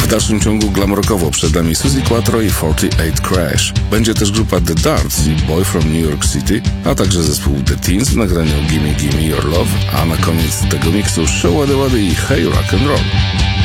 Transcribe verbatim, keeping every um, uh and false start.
W dalszym ciągu glam rockowo przed nami Suzi Quatro i czterdzieści osiem Crash. Będzie też grupa The Darts i Boy from New York City, a także zespół The Teens w nagraniu Gimme Gimme Your Love, a na koniec tego miksu Show Wady Wady i Hey Rock and Roll.